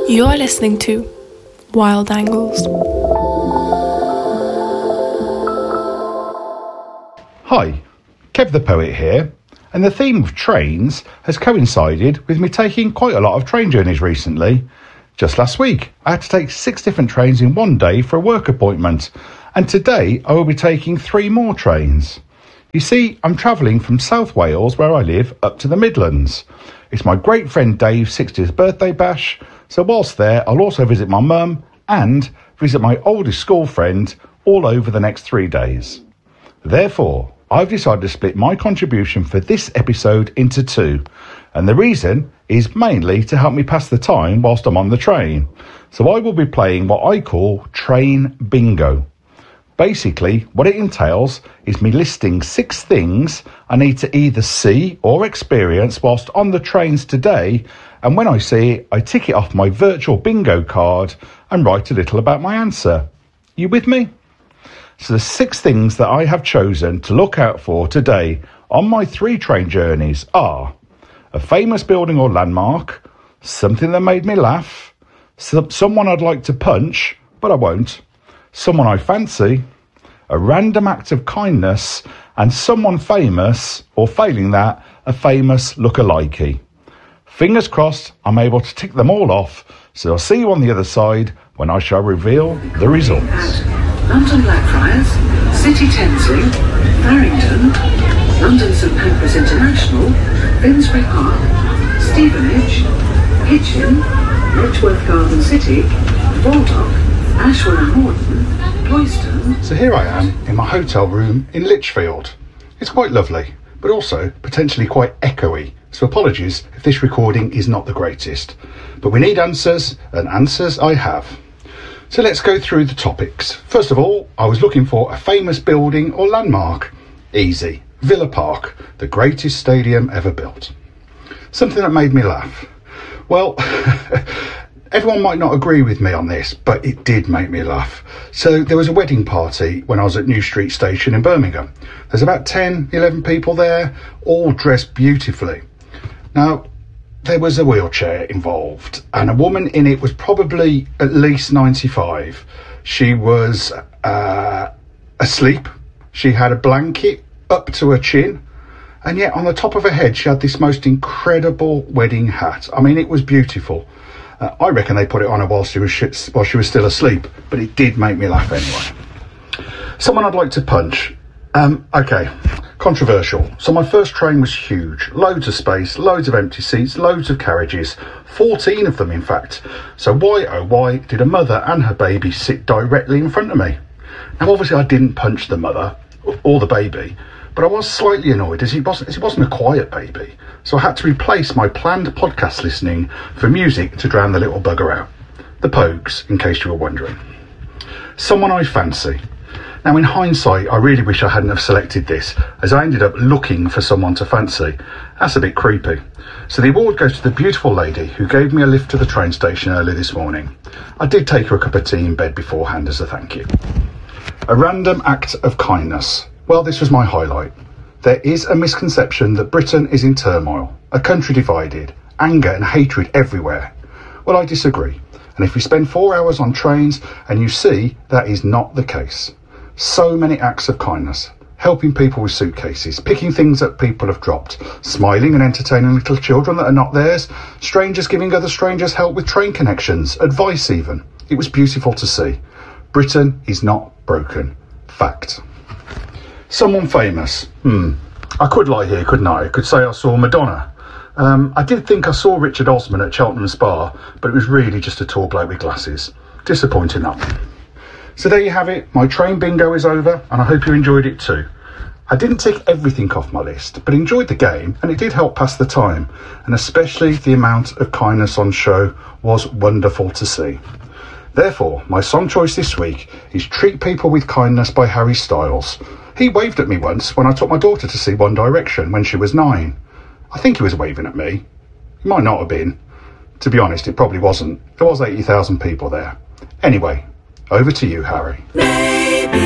You're listening to Wild Angles. Hi, Kev the Poet here, and the theme of trains has coincided with me taking quite a lot of train journeys recently. Just last week, I had to take 6 different trains in one day for a work appointment, and today I will be taking 3 more trains. You see, I'm travelling from South Wales, where I live, up to the Midlands. It's my great friend Dave's 60th birthday bash, so whilst there I'll also visit my mum and visit my oldest school friend all over the next 3 days. Therefore, I've decided to split my contribution for this episode into 2, and the reason is mainly to help me pass the time whilst I'm on the train. So I will be playing what I call Train Bingo. Basically, what it entails is me listing 6 things I need to either see or experience whilst on the trains today, and when I see it, I tick it off my virtual bingo card and write a little about my answer. You with me? So the 6 things that I have chosen to look out for today on my 3 train journeys are a famous building or landmark, something that made me laugh, someone I'd like to punch, but I won't, someone I fancy, a random act of kindness, and someone famous, or failing that, a famous lookalikey. Fingers crossed I'm able to tick them all off, so I'll see you on the other side when I shall reveal the results. London Blackfriars, City Thameslink, Farringdon, London St Pancras International, Finsbury Park, Stevenage, Hitchin, Letchworth Garden City, Baldock, Ashwell and Morton, Cloyston. So here I am in my hotel room in Lichfield. It's quite lovely, but also potentially quite echoey, so apologies if this recording is not the greatest. But we need answers, and answers I have. So let's go through the topics. First of all, I was looking for a famous building or landmark. Easy. Villa Park, the greatest stadium ever built. Something that made me laugh. Well, everyone might not agree with me on this, but it did make me laugh. So there was a wedding party when I was at New Street Station in Birmingham. There's about 10, 11 people there, all dressed beautifully. Now, there was a wheelchair involved, and a woman in it was probably at least 95. She was asleep. She had a blanket up to her chin, and yet on the top of her head she had this most incredible wedding hat. I mean, it was beautiful. I reckon they put it on her while she was still asleep, but it did make me laugh anyway. Someone I'd like to punch. Okay, controversial. So my first train was huge, loads of space, loads of empty seats, loads of carriages, 14 of them in fact. So why oh why did a mother and her baby sit directly in front of me? Now obviously I didn't punch the mother or the baby, but I was slightly annoyed as it wasn't a quiet baby. So I had to replace my planned podcast listening for music to drown the little bugger out. The Pogues, in case you were wondering. Someone I fancy. Now in hindsight, I really wish I hadn't have selected this, as I ended up looking for someone to fancy. That's a bit creepy. So the award goes to the beautiful lady who gave me a lift to the train station early this morning. I did take her a cup of tea in bed beforehand as a thank you. A random act of kindness. Well, this was my highlight. There is a misconception that Britain is in turmoil, a country divided, anger and hatred everywhere. Well, I disagree. And if you spend 4 hours on trains and you see that is not the case. So many acts of kindness, helping people with suitcases, picking things that people have dropped, smiling and entertaining little children that are not theirs, strangers giving other strangers help with train connections, advice even. It was beautiful to see. Britain is not broken. Fact. Someone famous. I could lie here, couldn't I? I could say I saw Madonna. I did think I saw Richard Osman at Cheltenham Spa, but it was really just a tall bloke with glasses. Disappointing that. So there you have it, my train bingo is over, and I hope you enjoyed it too. I didn't tick everything off my list, but enjoyed the game, and it did help pass the time, and especially the amount of kindness on show was wonderful to see. Therefore, my song choice this week is Treat People with Kindness by Harry Styles. He waved at me once when I took my daughter to see One Direction when she was 9. I think he was waving at me. He might not have been. To be honest, it probably wasn't. There was 80,000 people there. Anyway, over to you, Harry.